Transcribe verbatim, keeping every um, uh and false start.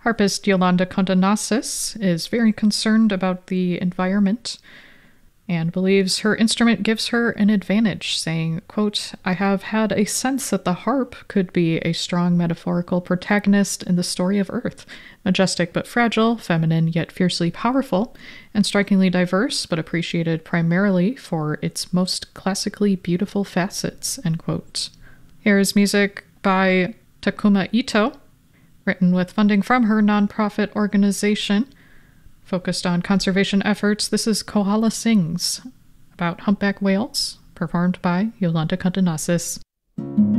Harpist Yolanda Condonasis is very concerned about the environment and believes her instrument gives her an advantage, saying, quote, "I have had a sense that the harp could be a strong metaphorical protagonist in the story of Earth, majestic but fragile, feminine yet fiercely powerful, and strikingly diverse, but appreciated primarily for its most classically beautiful facets," end quote. Here is music by Takuma Ito, written with funding from her nonprofit organization focused on conservation efforts. This is Kohala Sings, about humpback whales, performed by Yolanda Condonasis.